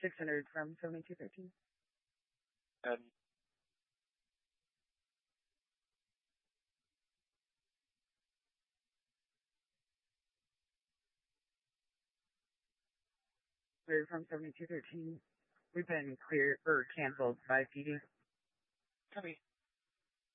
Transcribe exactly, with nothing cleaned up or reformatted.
six hundred from seventy-two thirteen. And Cleared from seventy-two thirteen. We've been cleared or canceled by P D. Copy.